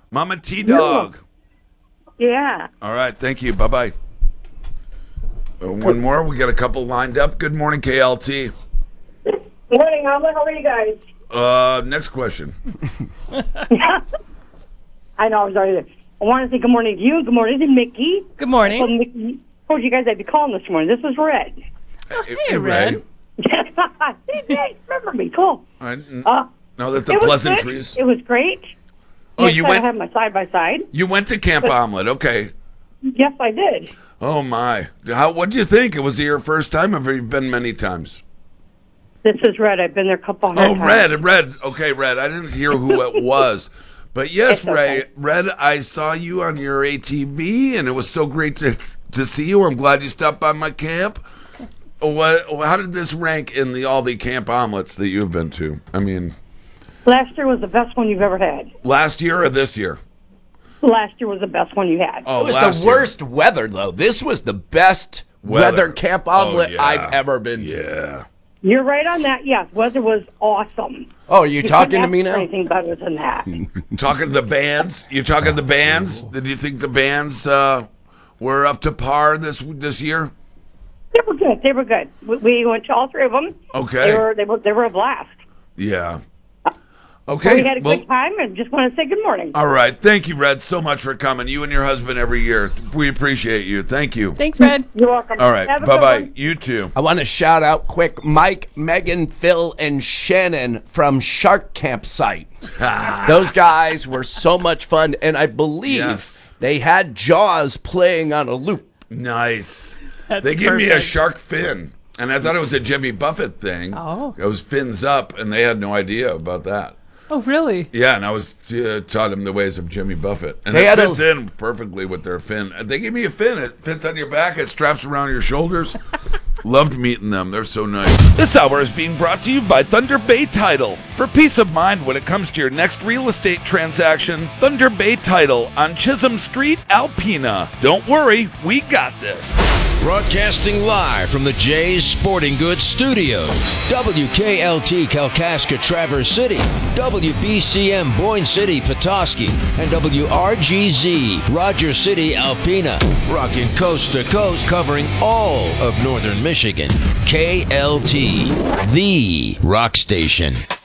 Mama T-Dog. Yeah. All right, thank you. Bye-bye. One more. We got a couple lined up. Good morning, KLT. Morning, Alma. How are you guys? Next question. I know. I want to say good morning to you. Good morning to Mickey. Good morning. Well, Mickey told you guys I'd be calling this morning. This is Red. Hey, Red. Hey, remember me. Cool. Now that the It was pleasantries. good. It was great. Oh, Yes, you I went. have my side-by-side. You went to Camp Omelet. Okay. Yes, I did. Oh my. What'd you think? Was it your first time? Have you been many times? This is Red. I've been there a couple hundred Oh, times. Red. Okay, Red. I didn't hear who it was. But yes, It's okay. Red, I saw you on your ATV, and it was so great to see you. I'm glad you stopped by my camp. How did this rank in all the Camp Omelets that you've been to? I mean, Last year was the best one you've ever had. last year or this year? Last year was the best one you had. Oh, It was last the year. worst weather, though. This was the best weather camp omelet yeah. I've ever been to. Yeah. You're right on that. Yes, weather was awesome. Oh, are you talking couldn't to me ask for now? Anything better than that? Talking to the bands? You talking to the bands? Did you think the bands were up to par this year? They were good. They were good. We went to all three of them. Okay. They were a blast. Yeah. So Okay. we had a good time, and just want to say good morning. All right. Thank you, Red, so much for coming. You and your husband every year. We appreciate you. Thank you. Thanks, Red. You're welcome. All right. Have a good Bye-bye. one. You too. I want to shout out quick Mike, Megan, Phil, and Shannon from Shark Campsite. Those guys were so much fun, and I believe Yes. they had Jaws playing on a loop. Nice. That's They gave me a perfect. shark fin, and I thought it was a Jimmy Buffett thing. Oh. It was fins up, and they had no idea about that. Oh, really? Yeah, and I was taught them the ways of Jimmy Buffett, and They it had fits in perfectly with their fin. They gave me a fin; it fits on your back, it straps around your shoulders. Loved meeting them; they're so nice. This hour is being brought to you by Thunder Bay Title. For peace of mind when it comes to your next real estate transaction, Thunder Bay Title on Chisholm Street, Alpena. Don't worry, we got this. Broadcasting live from the Jay's Sporting Goods Studios. WKLT Kalkaska Traverse City, WBCM Boyne City Petoskey, and WRGZ Rogers City Alpena. Rocking coast to coast, covering all of northern Michigan. KLT, the rock station.